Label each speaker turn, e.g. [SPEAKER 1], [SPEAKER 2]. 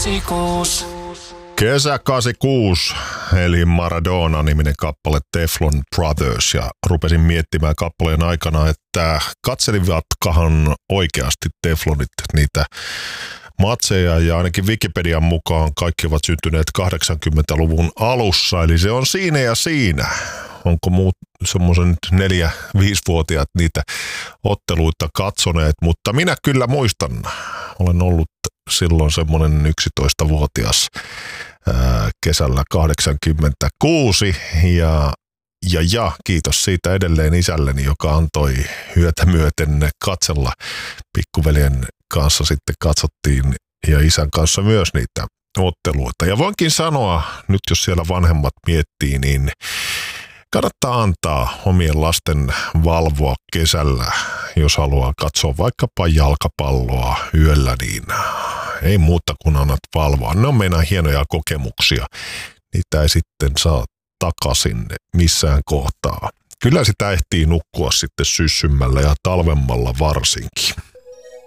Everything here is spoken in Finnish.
[SPEAKER 1] 86.
[SPEAKER 2] Kesä 86, eli Maradona-niminen kappale Teflon Brothers, ja rupesin miettimään kappaleen aikana, että katselivatkahan oikeasti Teflonit niitä matseja, ja ainakin Wikipedian mukaan kaikki ovat syntyneet 80-luvun alussa, eli se on siinä ja siinä. Onko muut semmoisen 4-5-vuotiaat niitä otteluita katsoneet, mutta minä kyllä muistan, olen ollut silloin semmoinen 11-vuotias kesällä 86 ja kiitos siitä edelleen isälleni, joka antoi yötä myöten katsella. Pikkuveljen kanssa sitten katsottiin ja isän kanssa myös niitä otteluita. Ja voinkin sanoa, nyt jos siellä vanhemmat miettii, niin kannattaa antaa omien lasten valvoa kesällä, jos haluaa katsoa vaikkapa jalkapalloa yöllä, niin ei muuta kuin annat valvoa. Ne on meidän hienoja kokemuksia. Niitä ei sitten saa takaisin missään kohtaa. Kyllä sitä ehtii nukkua sitten syssymmällä ja talvemmalla varsinkin.